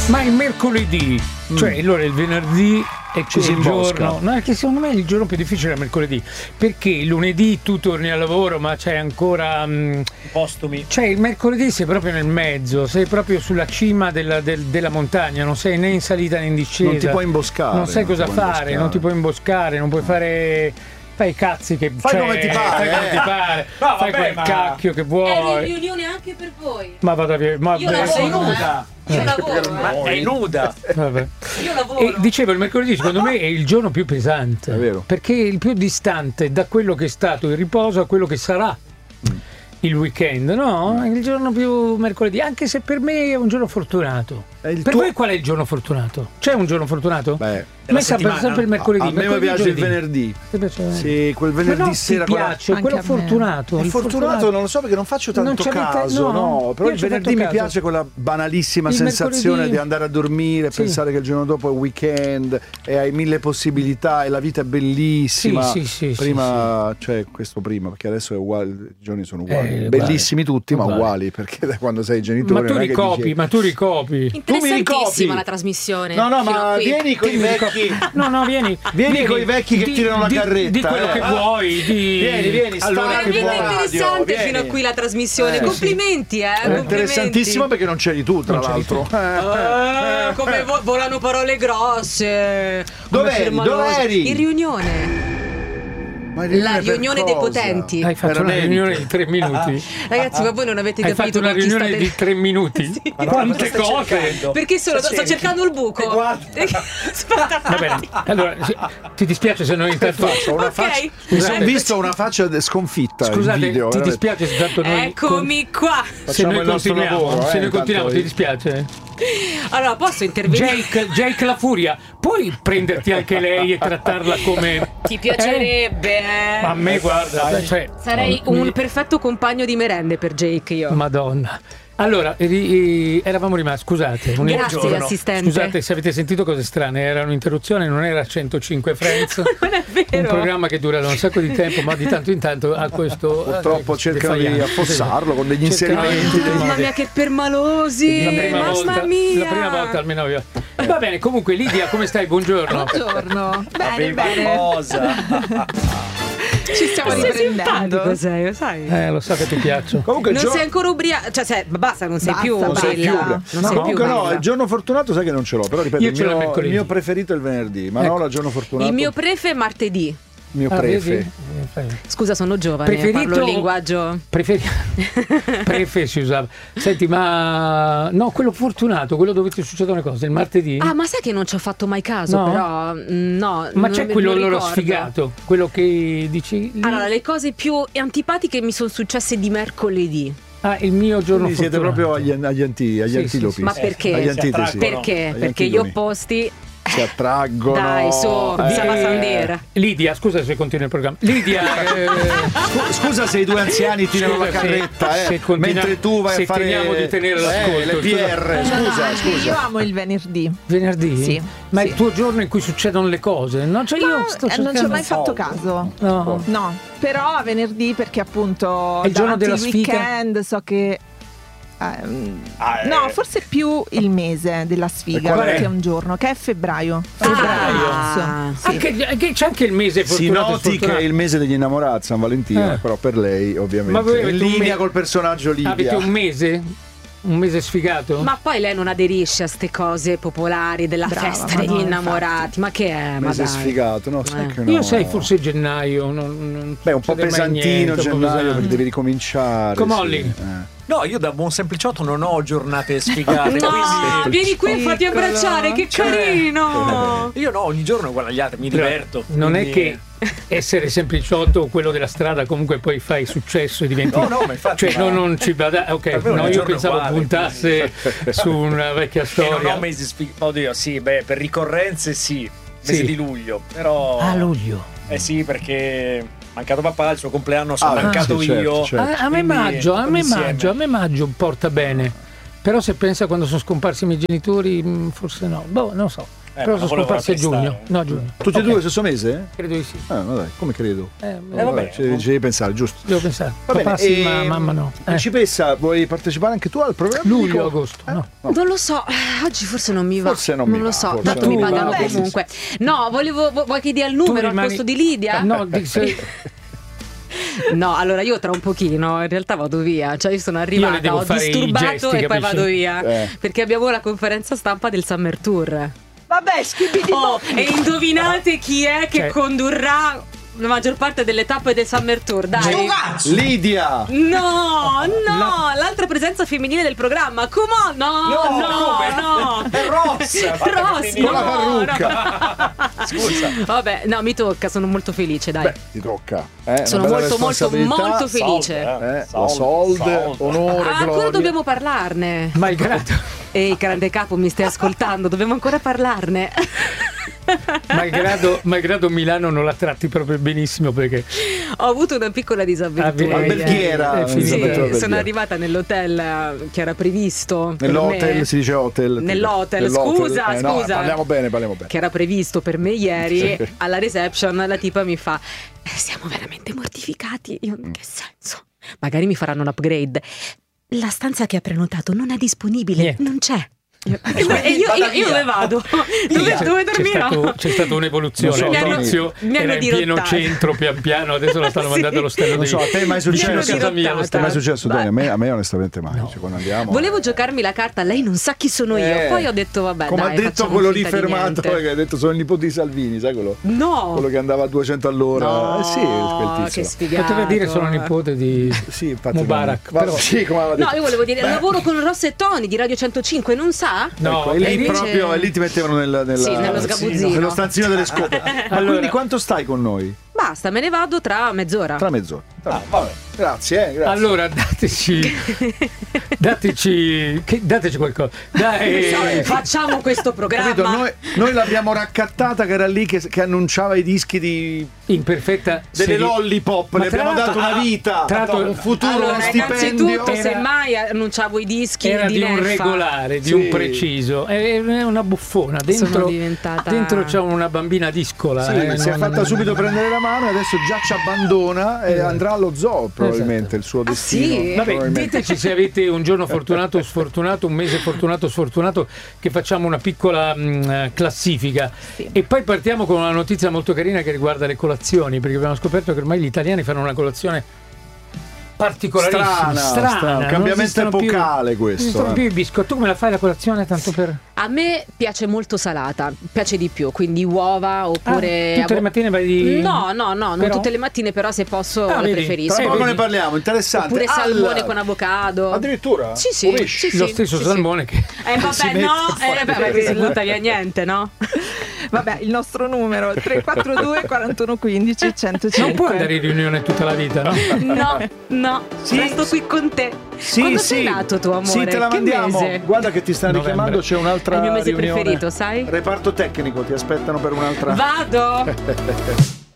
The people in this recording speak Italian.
Ma il mercoledì, cioè allora il venerdì è il giorno, no, è che secondo me il giorno più difficile è il mercoledì, perché il lunedì tu torni al lavoro ma c'è ancora postumi, cioè il mercoledì sei proprio nel mezzo, sei proprio sulla cima della montagna, non sei né in salita né in discesa, non ti puoi imboscare, non sai cosa fare, non ti puoi imboscare, non puoi fare, fai i cazzi che fai come ti pare, fai come ti pare, no, fai quel cacchio che vuoi. È di riunione anche per voi. Ma vada via, ma io lavoro, sei nuda. Io lavoro, ma è nuda. Vabbè. Io lavoro. E dicevo, il mercoledì secondo me è il giorno più pesante, è vero, perché è il più distante da quello che è stato il riposo a quello che sarà il weekend, no? È il giorno più mercoledì, anche se per me è un giorno fortunato. Per voi qual è il giorno fortunato? C'è un giorno fortunato? Beh, a me sempre il mercoledì. A me piace il venerdì. Sì, quel venerdì sera. Mi piace, quello fortunato. Il fortunato non lo so perché non faccio tanto caso, no. Però il venerdì mi piace quella banalissima sensazione di andare a dormire, pensare che il giorno dopo è weekend e hai mille possibilità e la vita è bellissima. Sì, prima, cioè questo prima, perché adesso è uguale, i giorni sono uguali. Bellissimi tutti, ma uguali, perché da quando sei genitore. Ma tu ricopi. Interessantissima la trasmissione. No, ma vieni con i vecchi. No, vieni con i vecchi che tirano la carretta. Di quello che vuoi. Vieni, allora, è interessante fino a qui la trasmissione. Complimenti, È interessantissimo perché non c'eri tu, tra l'altro. Come volano parole grosse. Dov'eri? In riunione. La riunione dei potenti. Hai fatto una riunione di 3 minuti. Ragazzi, ma voi non avete capito. Hai fatto una riunione di 3 minuti. Sì. Quante cose? Perché sto cercando il buco. Va bene. Allora, ti dispiace se non intanto faccio una faccia. Mi sono visto una faccia sconfitta. Scusate, in video, ti dispiace se tanto noi. Eccomi qua. Se noi continuiamo, ti dispiace? Allora, posso intervenire? Jake la Furia, puoi prenderti anche lei e trattarla come. Ti piacerebbe? Ma a me guarda, sarei un perfetto compagno di merende per Jake, io. Madonna. Allora, eravamo rimasti, scusate. Grazie, assistente. Scusate se avete sentito cose strane, era un'interruzione, non era 105 Friends. Non è vero. Un programma che dura un sacco di tempo, ma di tanto in tanto ha questo. Purtroppo cercano di affossarlo con degli inserimenti. Mamma mia, che permalosi! Mamma mia! La prima volta almeno io. Va bene, comunque Lidia, come stai? Buongiorno. Buongiorno. Bene. Ci stiamo riprendendo. Cos'è, lo sai? Lo so che ti piaccio. Comunque non sei ancora ubriaco, cioè basta, non sei più bella. No, il giorno fortunato sai che non ce l'ho, però ripeto, il mio preferito è il venerdì, ma no, il giorno fortunato. Il mio prefe è martedì. Mio prefe. Scusa, sono giovane, parlo il linguaggio. Prefe si usava. Senti, ma no, quello fortunato, quello dove ti succedono le cose, il martedì. Ah, ma sai che non ci ho fatto mai caso, no? Però no. Ma c'è quello loro sfigato, quello che dici. Allora, le cose più antipatiche mi sono successe di mercoledì. Ah, il mio giorno fortunato. Siete proprio agli antilopi. Ma perché? Agli antitesi. Perché gli opposti si attraggono. Dai, Sava Sandera. Lidia, scusa se continui il programma. Lidia, scusa se i due anziani tirano la carretta, mentre tu vai a fare di tenere l'ascolto, le PR. Scusa. Io amo il venerdì. Venerdì? Sì. Ma è il tuo giorno in cui succedono le cose? No, cioè io non ci ho mai fatto caso. No. Però venerdì perché appunto è il giorno della sfiga. Weekend so che no, forse più il mese della sfiga che è un giorno, che è febbraio. Sì. C'è anche il mese fortunato. Si noti che è il mese degli innamorati, San Valentino, però per lei ovviamente. Ma in linea col personaggio Lidia. Avete un mese? Un mese sfigato? Ma poi lei non aderisce a ste cose popolari della festa degli innamorati. Ma che è? Un mese sfigato, no? Io sai, forse gennaio. Un po' pesantino gennaio perché devi ricominciare. Comolli. No, io da buon sempliciotto non ho giornate sfigate. No, vieni qui, fatti abbracciare, che carino. Io no, ogni giorno uguale agli altri, mi diverto. Non è che essere sempliciotto o quello della strada comunque poi fai successo e diventi. No, ma infatti. Cioè, non ci vada. Ok, no, io pensavo puntasse su una vecchia storia. Non ho mesi sfigati. Oddio, sì, per ricorrenze sì. Mese di luglio, però. Ah, luglio. Sì, perché mancato papà, il suo compleanno sono mancato io. Certo. A me maggio porta bene. Però se pensa quando sono scomparsi i miei genitori, forse no. Boh, non so. Però sono scomparsi a giugno. No, giugno. Tutti e due lo stesso mese? Credo di sì. Vabbè, come credo? Vabbè. Ci devi pensare, giusto? Devo pensare. Va bene, Papà sì, ma mamma no. Principessa, vuoi partecipare anche tu al programma? Luglio, agosto. No. Non lo so, oggi forse non mi va. Forse non mi lo va, so, forse tanto non mi mi pagano va. comunque. No, vuoi che dia il numero al posto di Lidia? No, No, allora io tra un pochino in realtà vado via. Cioè io sono arrivata, ho disturbato gesti, e poi capisci? vado via. Perché abbiamo la conferenza stampa del Summer Tour. Vabbè, schifidi. E indovinate chi è che condurrà la maggior parte delle tappe del Summer Tour, dai. Lidia! No, l'altra presenza femminile del programma. Come on? No. È Ross! Con la parrucca. Scusa. Vabbè, no, mi tocca, sono molto felice, dai. Beh, ti tocca. Sono molto felice. La solde, onore, gloria. Ancora dobbiamo parlarne. Malgrado. Ehi, grande capo, mi stai ascoltando? Dobbiamo ancora parlarne. Malgrado Milano non la tratti proprio benissimo, perché ho avuto una piccola disavventura. Alberghiera. Sono arrivata nell'hotel che era previsto. Nell'hotel si dice hotel. Nell'hotel. Scusa. No, parliamo bene. Che era previsto per me ieri. Alla reception la tipa mi fa: siamo veramente mortificati. Io, in che senso? Magari mi faranno un upgrade. La stanza che ha prenotato non è disponibile. Non c'è. Io dove vado? Dove dormirò? C'è stata un'evoluzione. All'inizio era in pieno centro, pian piano, adesso la stanno mandando allo stadio. Non so, a te è mai successo? Casa mia, è mai successo, Tony? A me onestamente mai. Cioè, quando andiamo, volevo giocarmi la carta, lei non sa chi sono io. Poi ho detto vabbè, come dai, ha detto quello lì fermato, che ha detto sono il nipote di Salvini, sai quello? No, quello che andava a 200 all'ora. No, sì, quel tizio. che sfigato. Poteva dire sono nipote di Mubarak. Però sì, come aveva detto. No, io volevo dire lavoro con Ross e Tony di Radio 105, non sa? No, lì ti mettevano nello sgabuzzino, nello stanzino delle scope. Ma quindi quanto stai con noi? Basta, me ne vado tra mezz'ora. Vabbè. Grazie. Allora dateci qualcosa. Dai. Facciamo questo programma. Noi l'abbiamo raccattata che era lì che annunciava i dischi di imperfetta delle lollipop, le abbiamo dato una vita, un futuro, uno stipendio. Innanzitutto, semmai annunciavo i dischi era di un Neffa. Regolare, di un preciso. È una buffona. Dentro c'è una bambina discola. Si è fatta subito prendere la mano e adesso già ci abbandona e andrà allo zoo probabilmente, il suo destino. Sì? Vabbè, diteci se avete un giorno fortunato o sfortunato, un mese fortunato o sfortunato, che facciamo una piccola classifica. E poi partiamo con una notizia molto carina che riguarda le colazioni, perché abbiamo scoperto che ormai gli italiani fanno una colazione particolarissima, strana. Un cambiamento epocale questo. Non sono più i biscotti. Tu come la fai la colazione, tanto per... A me piace molto salata, piace di più, quindi uova oppure... tutte le mattine vai di... No, non tutte le mattine, però se posso la preferisco. Tra poco ne parliamo, interessante. Oppure salmone con avocado. Addirittura? Sì. Lo stesso salmone che... Vabbè, non butta via niente, no? Vabbè, il nostro numero 342 41 15 105. Non puoi andare in riunione tutta la vita, no? No, resto qui con te. Quando sei nato tu, amore? Sì, te la mandiamo. Mese? Guarda che ti stanno richiamando, c'è un'altra riunione. È il mio mese riunione. preferito, sai? Reparto tecnico, ti aspettano per un'altra. Vado!